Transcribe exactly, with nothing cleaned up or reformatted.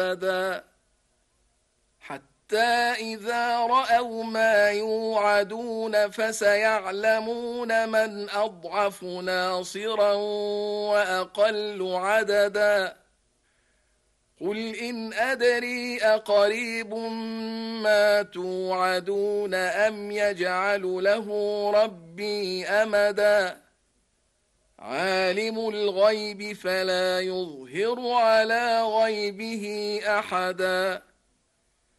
حتى إذا رأوا ما يوعدون فسيعلمون من أضعف ناصرا وأقل عددا قل إن أدري أقريب ما توعدون أم يجعل له ربي أمدا عالم الغيب فلا يظهر على غيبه أحدا